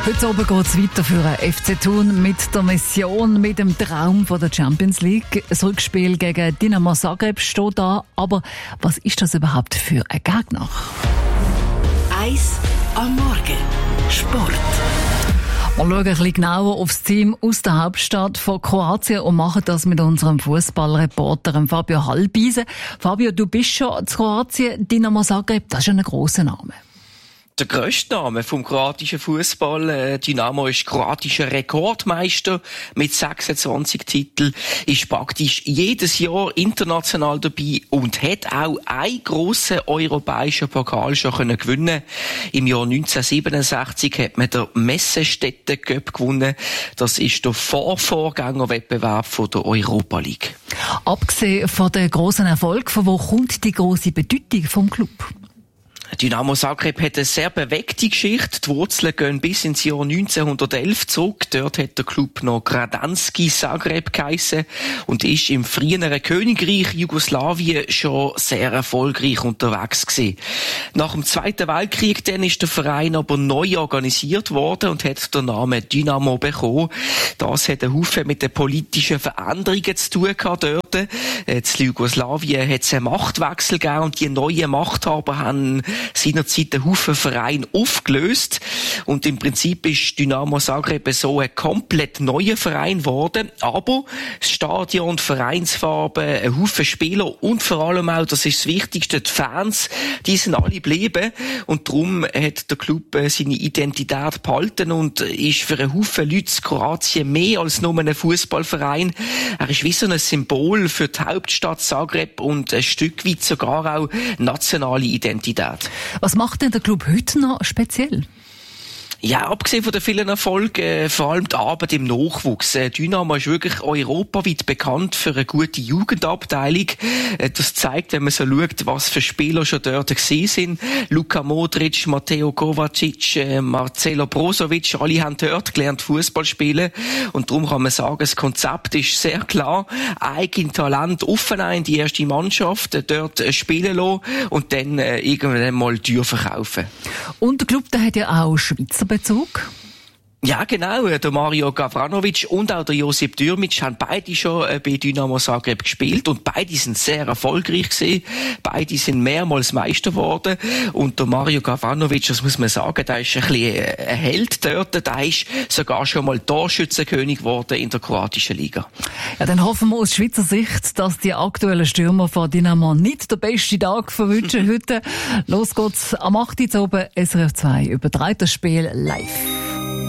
Heute oben geht es weiter für den FC Thun mit der Mission, mit dem Traum von der Champions League. Das Rückspiel gegen Dinamo Zagreb steht da. Aber was ist das überhaupt für ein Gegner? Eis am Morgen. Sport. Wir schauen ein bisschen genauer auf das Team aus der Hauptstadt von Kroatien und machen das mit unserem Fußballreporter Fabio Halbise. Fabio, du bist schon in Kroatien. Dinamo Zagreb, das ist ein grosser Name. Der grösste Name vom kroatischen Fußball. Dynamo ist kroatischer Rekordmeister mit 26 Titeln, ist praktisch jedes Jahr international dabei und hat auch einen grossen europäischen Pokal schon gewinnen. Im Jahr 1967 hat man den Messestädte Cup gewonnen. Das ist der Vorgängerwettbewerb von der Europa League. Abgesehen von den grossen Erfolg, von wo kommt die grosse Bedeutung vom Club? Dynamo Zagreb hat eine sehr bewegte Geschichte. Die Wurzeln gehen bis ins Jahr 1911 zurück. Dort hat der Club noch Gradanski Zagreb geheissen und ist im früheren Königreich Jugoslawien schon sehr erfolgreich unterwegs gewesen. Nach dem Zweiten Weltkrieg dann ist der Verein aber neu organisiert worden und hat den Namen Dynamo bekommen. Das hat einen Haufen mit den politischen Veränderungen zu tun gehabt dort. In Jugoslawien hat es einen Machtwechsel gegeben und die neuen Machthaber haben seinerzeit einen Haufen Verein aufgelöst. Und im Prinzip ist Dynamo Zagreb so ein komplett neuer Verein geworden. Aber das Stadion und Vereinsfarben, ein Haufen Spieler und vor allem auch, das ist das Wichtigste, die Fans, die sind alle geblieben. Und darum hat der Club seine Identität behalten und ist für einen Haufen Leute in Kroatien mehr als nur ein Fußballverein. Er ist wie so ein Symbol für die Hauptstadt Zagreb und ein Stück weit sogar auch nationale Identität. Was macht denn der Club heute noch speziell? Ja, abgesehen von den vielen Erfolgen, vor allem die Arbeit im Nachwuchs. Dynamo ist wirklich europaweit bekannt für eine gute Jugendabteilung. Das zeigt, wenn man so schaut, was für Spieler schon dort gewesen sind. Luka Modric, Mateo Kovacic, Marcelo Brozovic, alle haben dort gelernt Fußball spielen. Und darum kann man sagen, das Konzept ist sehr klar. Eigen Talent offen in die erste Mannschaft, dort spielen lassen und dann irgendwann mal teuer verkaufen. Und der Club, der hat ja auch Schweizer Bezug. Ja, genau. Der Mario Gavranovic und auch der Josip Dürmic haben beide schon bei Dynamo Zagreb gespielt und beide sind sehr erfolgreich gewesen. Beide sind mehrmals Meister geworden und der Mario Gavranovic, das muss man sagen, der ist ein bisschen ein Held dort. Der ist sogar schon mal Torschützenkönig geworden in der kroatischen Liga. Ja, dann hoffen wir aus Schweizer Sicht, dass die aktuellen Stürmer von Dynamo nicht den besten Tag verwünschen heute. Los geht's am 8. Uhr oben, SRF 2 überträgt das Spiel live.